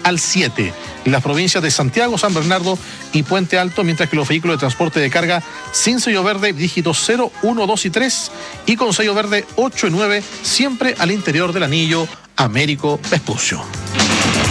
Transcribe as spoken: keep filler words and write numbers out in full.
al siete. En las provincias de Santiago, San Bernardo y Puente Alto, mientras que los vehículos de transporte de carga sin sello verde, dígitos cero, uno, dos y tres, y con sello verde ocho y nueve, siempre al interior del anillo Américo Vespucio.